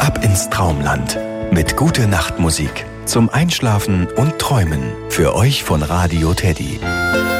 Ab ins Traumland mit Gute-Nacht-Musik zum Einschlafen und Träumen. Für euch von Radio Teddy.